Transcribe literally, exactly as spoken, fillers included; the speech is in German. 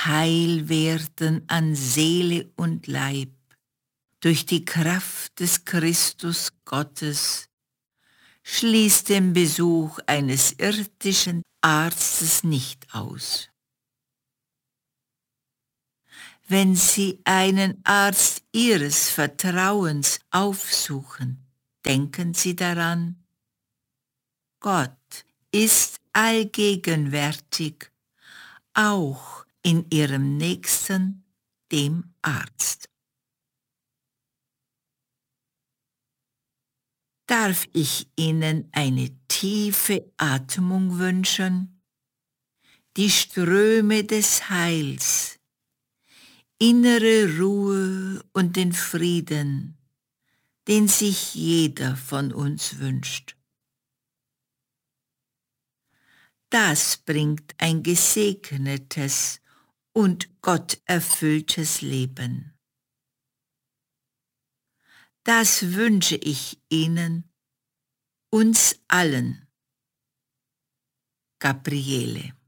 Heil werden an Seele und Leib durch die Kraft des Christus Gottes, schließt den Besuch eines irdischen Arztes nicht aus. Wenn Sie einen Arzt Ihres Vertrauens aufsuchen, denken Sie daran, Gott ist allgegenwärtig, auch in Ihrem Nächsten, dem Arzt. Darf ich Ihnen eine tiefe Atmung wünschen? Die Ströme des Heils, innere Ruhe und den Frieden, den sich jeder von uns wünscht. Das bringt ein gesegnetes und gotterfülltes Leben. Das wünsche ich Ihnen, uns allen. Gabriele.